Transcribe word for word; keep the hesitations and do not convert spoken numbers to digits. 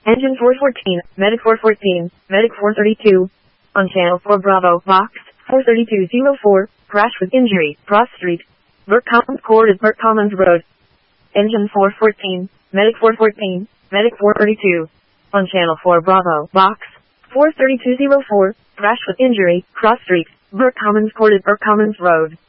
Engine four fourteen, Medic four fourteen, Medic four thirty-two. On channel four Bravo, Box four thirty-two oh four, crash with injury, Cross Street. Burt Commons Court is Burt Commons Road. Engine four fourteen, Medic four fourteen, Medic four thirty-two. On channel four Bravo, Box four thirty-two oh four, crash with injury, Cross Street. Burt Commons Court is Burt Commons Road.